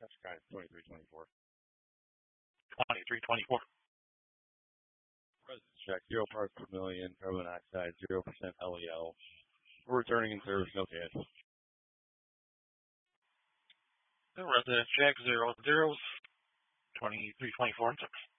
That's kind of 2324. 2324. Presence check, 0 parts per million, carbon monoxide, 0% LEL. We're returning in service, no cash. Resident check, 00, 2324.